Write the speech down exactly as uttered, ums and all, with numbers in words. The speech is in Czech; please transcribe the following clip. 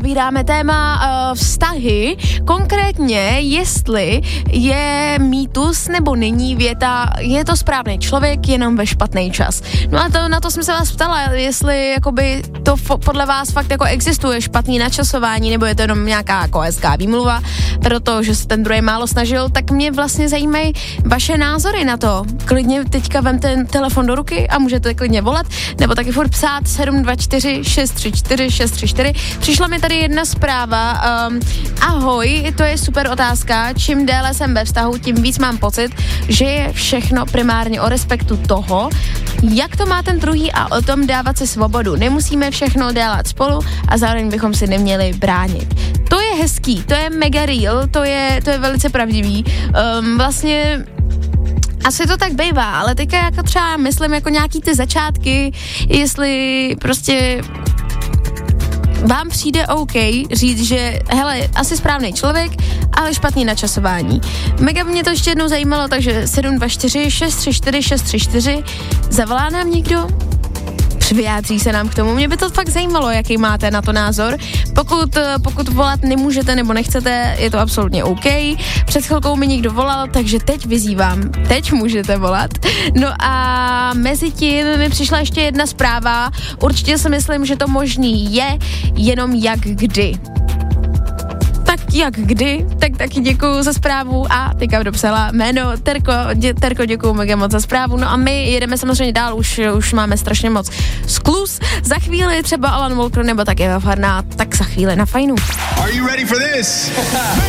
Vydáme téma uh, vztahy, konkrétně jestli je mýtus nebo není věta, je to správný člověk jenom ve špatný čas. No a to, na to jsem se vás ptala, jestli jakoby to fo- podle vás fakt jako existuje špatný načasování, nebo je to jenom nějaká jako hezká výmluva, protože se ten druhý málo snažil, tak mě vlastně zajímají vaše názory na to. Klidně teďka vemte ten telefon do ruky a můžete klidně volat, nebo taky furt psát sedm dva čtyři šest tři čtyři šest tři čtyři. Přišla mi tady jedna zpráva. Um, ahoj, to je super otázka. Čím déle jsem ve vztahu, tím víc mám pocit, že je všechno primárně o respektu toho, jak to má ten druhý a o tom dávat si svobodu. Nemusíme všechno dělat spolu a zároveň bychom si neměli bránit. To je hezký, to je mega real, to je, to je velice pravdivý. Um, vlastně asi to tak bývá, ale teďka jako třeba myslím jako nějaký ty začátky, jestli prostě vám přijde OK říct, že hele, asi správný člověk, ale špatný načasování. Mega mě to ještě jednou zajímalo, takže sedm dva čtyři šest tři čtyři šest tři čtyři. Zavolá nám někdo? Vyjádří se nám k tomu. Mě by to fakt zajímalo, jaký máte na to názor. Pokud, pokud volat nemůžete nebo nechcete, je to absolutně OK. Před chvilkou mi někdo volal, takže teď vyzývám. Teď můžete volat. No a mezi tím mi přišla ještě jedna zpráva. Určitě si myslím, že to možný je, jenom jak kdy. Tak jak kdy, tak taky děkuju za zprávu a teďka dopsala jméno Terko, dě, Terko děkuju mega moc za zprávu, no a my jedeme samozřejmě dál, už, už máme strašně moc skluz, za chvíli třeba Alan Walker nebo tak Eva Farná, tak za chvíli na Fajnu. Are you ready for this?